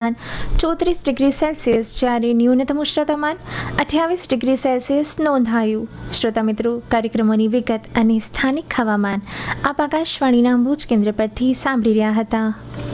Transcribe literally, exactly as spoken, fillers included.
તાપમાન ચોત્રીસ degree Celsius જ્યારે ન્યૂનતમ ઉષ્ણતામાન અઠ્યાવીસ ડિગ્રી સેલ્સિયસ નોંધાયું. શ્રોતા મિત્રો, કાર્યક્રમોની વિગત અને સ્થાનિક હવામાન આપ આકાશવાણીના ભુજ કેન્દ્ર પરથી સાંભળી રહ્યા હતા.